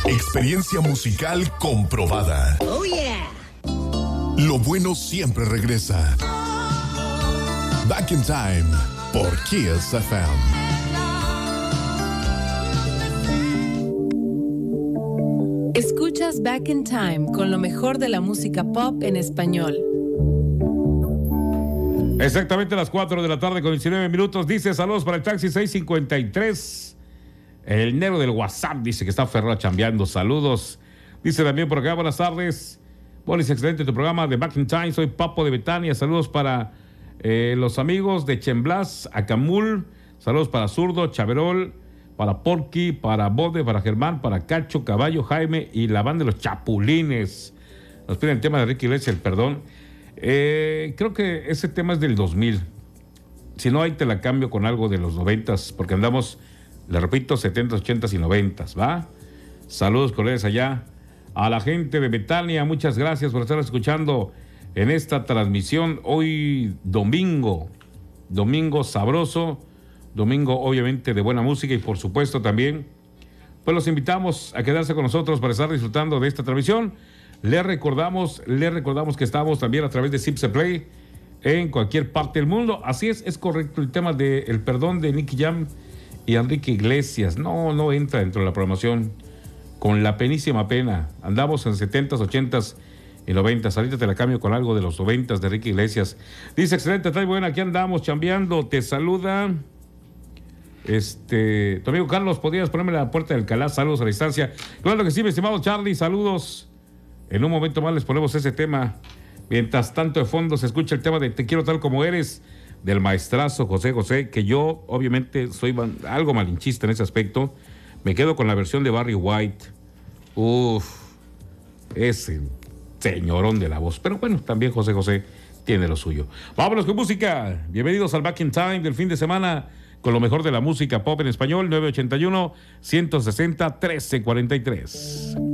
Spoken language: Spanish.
Experiencia musical comprobada. Oh yeah. Lo bueno siempre regresa. Back in Time por Kiss FM. Escuchas Back in Time con lo mejor de la música pop en español. Exactamente a las 4 de la tarde con 19 minutos. Dice saludos para el taxi 653. El negro del WhatsApp dice que está aferrado chambeando. Saludos. Dice también por acá, buenas tardes. Bolis, excelente tu programa de Back in Time. Soy Papo de Betania. Saludos para los amigos de Chemblas, Acamul. Saludos para Zurdo, Chaverol, para Porky, para Bode, para Germán, para Cacho, Caballo, Jaime y la banda de los Chapulines. Nos piden el tema de Enrique Iglesias, el perdón. Creo que ese tema es del 2000. Si no, ahí te la cambio con algo de los 90s, porque andamos, le repito, 70s, 80s y 90s, ¿va? Saludos cordiales allá a la gente de Betania. Muchas gracias por estar escuchando en esta transmisión hoy domingo sabroso, domingo obviamente de buena música, y por supuesto también pues los invitamos a quedarse con nosotros para estar disfrutando de esta transmisión. Les recordamos que estamos también a través de Zipse Play en cualquier parte del mundo. Así es correcto. El tema del perdón de Nicky Jam y Enrique Iglesias no entra dentro de la programación, con la penísima pena. Andamos en 70s, 80s y 90s. Ahorita te la cambio con algo de los 90s de Enrique Iglesias. Dice, excelente, trae buena, aquí andamos chambeando. Te saluda tu amigo Carlos. ¿Podrías ponerme la puerta del Alcalá? Saludos a la distancia. Claro que sí, mi estimado Charlie, saludos. En un momento más les ponemos ese tema. Mientras tanto, de fondo se escucha el tema de Te quiero tal como eres, del maestrazo José José, que yo obviamente soy algo malinchista en ese aspecto. Me quedo con la versión de Barry White. Ese señorón de la voz. Pero bueno, también José José tiene lo suyo. Vámonos con música. Bienvenidos al Back in Time del fin de semana, con lo mejor de la música pop en español. 981-160-1343.